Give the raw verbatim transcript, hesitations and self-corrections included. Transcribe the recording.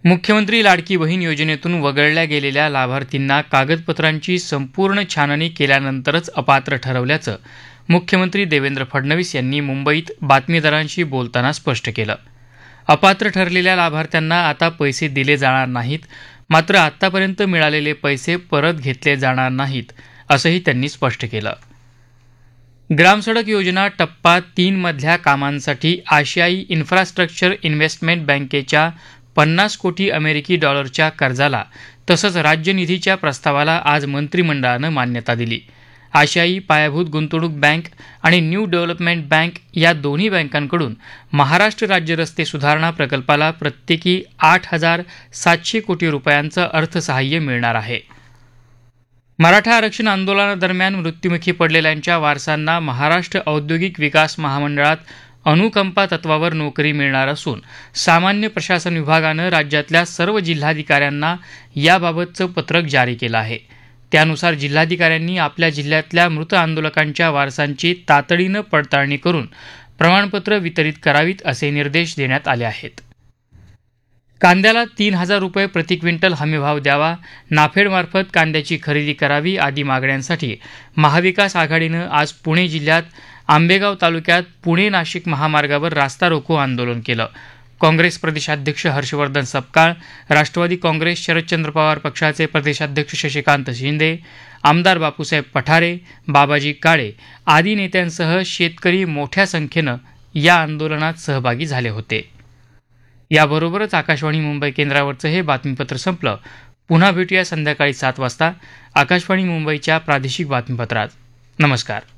मुख्यमंत्री लाडकी बहीण योजनेतून वगळल्या गेलेल्या लाभार्थींना कागदपत्रांची संपूर्ण छाननी केल्यानंतरच अपात्र ठरवल्याचं मुख्यमंत्री देवेंद्र फडणवीस यांनी मुंबईत बातमीदारांशी बोलताना स्पष्ट केलं. अपात्र ठरलेल्या लाभार्थ्यांना आता पैसे दिले जाणार नाहीत, मात्र आतापर्यंत मिळालेले पैसे परत घेतले जाणार नाहीत, असंही त्यांनी स्पष्ट केलं. ग्रामसडक योजना टप्पा तीन मधल्या कामांसाठी आशियाई इन्फ्रास्ट्रक्चर इन्व्हेस्टमेंट बँकेच्या पन्नास कोटी अमेरिकी डॉलरच्या कर्जाला तसंच राज्य निधीच्या प्रस्तावाला आज मंत्रिमंडळानं मान्यता दिली. आशियाई पायाभूत गुंतवणूक बँक आणि न्यू डेव्हलपमेंट बँक या दोन्ही बँकांकडून महाराष्ट्र राज्य रस्ते सुधारणा प्रकल्पाला प्रत्येकी आठ हजार सातशे कोटी रुपयांचं अर्थसहाय्य मिळणार आहे. मराठा आरक्षण आंदोलनादरम्यान मृत्युमुखी पडलेल्यांच्या वारसांना महाराष्ट्र औद्योगिक विकास महामंडळात अनुकंपा तत्वावर नोकरी मिळणार असून सामान्य प्रशासन विभागानं राज्यातल्या सर्व जिल्हाधिकाऱ्यांना याबाबतचं पत्रक जारी केलं आहे. त्यानुसार जिल्हाधिकाऱ्यांनी आपल्या जिल्ह्यातल्या मृत आंदोलकांच्या वारसांची तातडीनं पडताळणी करून प्रमाणपत्र वितरित करावीत असे निर्देश देण्यात आले आहेत. कांद्याला तीन हजार रुपये प्रति क्विंटल हमीभाव द्यावा, नाफेडमार्फत कांद्याची खरेदी करावी आदी मागण्यांसाठी महाविकास आघाडीनं आज पुणे जिल्ह्यात आंबेगाव तालुक्यात पुणे नाशिक महामार्गावर रास्ता रोको आंदोलन केलं. काँग्रेस प्रदेशाध्यक्ष हर्षवर्धन सपकाळ, राष्ट्रवादी काँग्रेस शरदचंद्र पवार पक्षाचे प्रदेशाध्यक्ष शशिकांत शिंदे, आमदार बापूसाहेब पठारे, बाबाजी काळे आदी नेत्यांसह शेतकरी मोठ्या संख्येनं या आंदोलनात सहभागी झाले होते. याबरोबरच आकाशवाणी मुंबई केंद्रावरचं हे बातमीपत्र संपलं. पुन्हा भेटूया संध्याकाळी सात वाजता आकाशवाणी मुंबईच्या प्रादेशिक बातमीपत्रात. नमस्कार.